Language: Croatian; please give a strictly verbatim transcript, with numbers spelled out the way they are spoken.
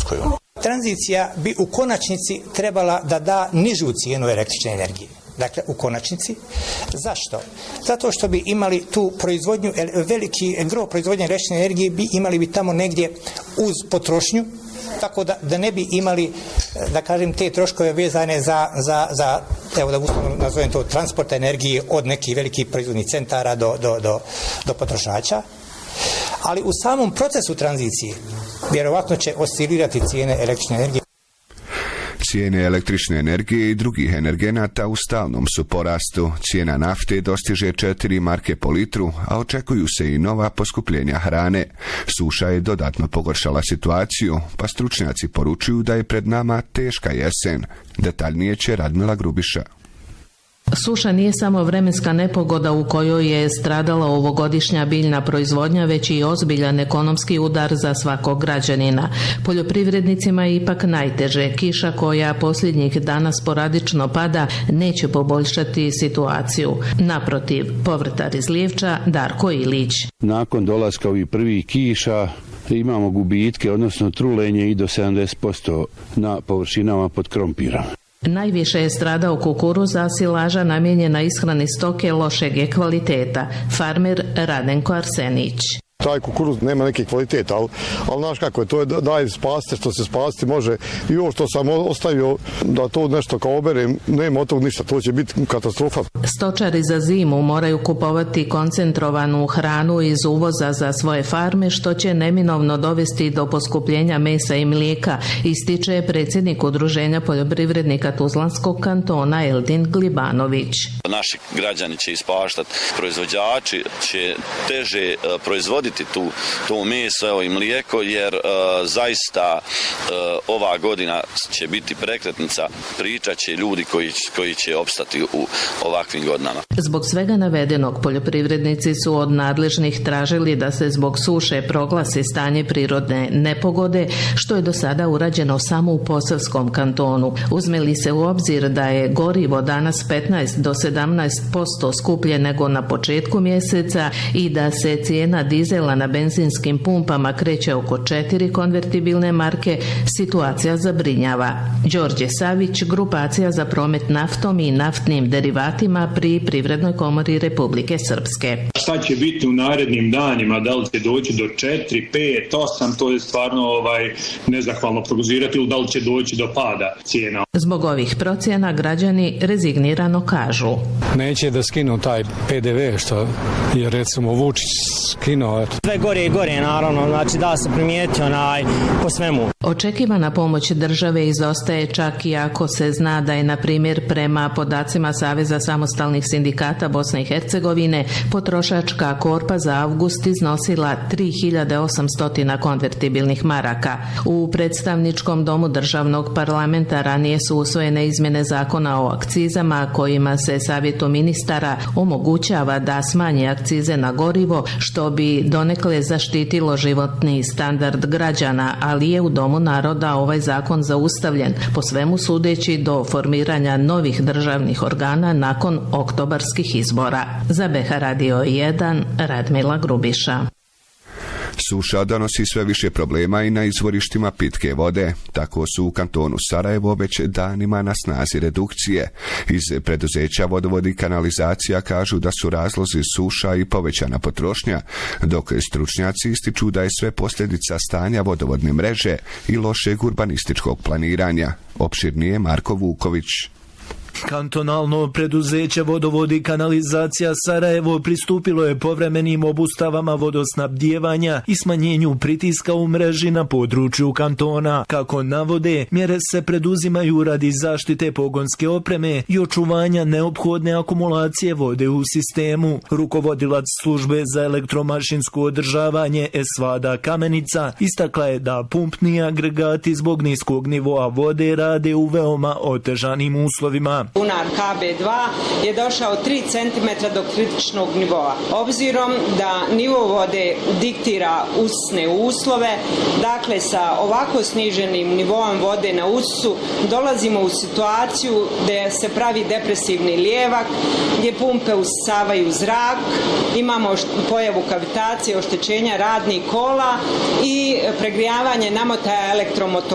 Europskoj uniji. Tranzicija bi u konačnici trebala da da nižu cijenu električne energije. Dakle, u konačnici. Zašto? Zato što bi imali tu proizvodnju, veliki gro proizvodnje električne energije bi imali bi tamo negdje uz potrošnju, tako da, da ne bi imali, da kažem, te troškove vezane za, za, za evo da uslovno nazovem to, transporta energije od nekih velikih proizvodnih centara do, do, do, do potrošača. Ali u samom procesu tranzicije vjerovatno će oscilirati cijene električne energije. Cijene električne energije i drugih energenata u stalnom su porastu. Cijena nafte dostiže četiri marke po litru, a očekuju se i nova poskupljenja hrane. Suša je dodatno pogoršala situaciju, pa stručnjaci poručuju da je pred nama teška jesen. Detaljnije će Radmila Grubiša. Suša nije samo vremenska nepogoda u kojoj je stradala ovogodišnja biljna proizvodnja, već i ozbiljan ekonomski udar za svakog građanina. Poljoprivrednicima je ipak najteže. Kiša koja posljednjih dana sporadično pada neće poboljšati situaciju. Naprotiv, povrtar iz Lijevča Darko Ilić. Nakon dolaska ovih prvih kiša imamo gubitke, odnosno trulenje i do sedamdeset posto na površinama pod krompirom. Najviše je stradao kukuruz, a silaža namijenjena ishrani stoke lošeg je kvaliteta. Farmer Radenko Arsenić. Taj kukuruz nema neki kvalitet, ali, ali znaš kako je, to je daj spasti što se spasti može. I ovo što sam ostavio da to nešto kao oberem, nema od tog ništa, to će biti katastrofa. Stočari za zimu moraju kupovati koncentrovanu hranu iz uvoza za svoje farme, što će neminovno dovesti do poskupljenja mesa i mlijeka, ističe predsjednik Udruženja poljoprivrednika Tuzlanskog kantona Eldin Glibanović. Naši građani će ispaštati, proizvođači će teže proizvoditi tu, to meso, evo i mlijeko, jer uh, zaista uh, ova godina će biti prekretnica, pričat će ljudi koji, koji će opstati u ovakvim godinama. Zbog svega navedenog, poljoprivrednici su od nadležnih tražili da se zbog suše proglasi stanje prirodne nepogode, što je do sada urađeno samo u Posavskom kantonu. Uzme li se u obzir da je gorivo danas petnaest do sedamnaest posto skuplje nego na početku mjeseca i da se cijena dizela na benzinskim pumpama kreće oko četiri konvertibilne marke, situacija zabrinjava. Đorđe Savić, grupacija za promet naftom i naftnim derivatima pri Privrednoj komori Republike Srpske. Šta će biti u narednim danima, da li će doći do četiri, pet, osam, to je stvarno ovaj, nezahvalno prognozirati, ili da li će doći do pada cijena. Zbog ovih procjena građani rezignirano kažu. Neće da skinu taj P D V što je recimo Vučić skinuo. Sve gore i gore, naravno, znači da se primijeti onaj po svemu. Očekivana pomoć države izostaje čak i ako se zna da je, na primjer, prema podacima Saveza samostalnih sindikata Bosne i Hercegovine, potrošačka korpa za avgust iznosila tri hiljade osamsto konvertibilnih maraka. U predstavničkom domu državnog parlamenta ranije su usvojene izmjene zakona o akcizama, kojima se savjetom ministara omogućava da smanji akcize na gorivo, što bi donekle zaštitilo životni standard građana, ali je u Domu naroda ovaj zakon zaustavljen, po svemu sudeći do formiranja novih državnih organa nakon oktobarskih izbora. Za B H Radio jedan, Radmila Grubiša. Suša donosi sve više problema i na izvorištima pitke vode. Tako su u kantonu Sarajevo već danima na snazi redukcije. Iz preduzeća Vodovod i kanalizacija kažu da su razlozi suša i povećana potrošnja, dok stručnjaci ističu da je sve posljedica stanja vodovodne mreže i lošeg urbanističkog planiranja. Opširnije Marko Vuković. Kantonalno preduzeće Vodovod i kanalizacija Sarajevo pristupilo je povremenim obustavama vodosnabdijevanja i smanjenju pritiska u mreži na području kantona. Kako navode, mjere se preduzimaju radi zaštite pogonske opreme i očuvanja neophodne akumulacije vode u sistemu. Rukovodilac službe za elektromašinsko održavanje Esvada Kamenica istakla je da pumpni agregati zbog niskog nivoa vode rade u veoma otežanim uslovima. Bunar K B dva je došao tri centimetra do kritičnog nivoa. Obzirom da nivo vode diktira usne uslove, dakle sa ovako sniženim nivoom vode na usu dolazimo u situaciju gdje se pravi depresivni lijevak, gdje pumpe usisavaju zrak, imamo pojavu kavitacije, oštećenja radnih kola i pregrijavanje namotaja elektromotora.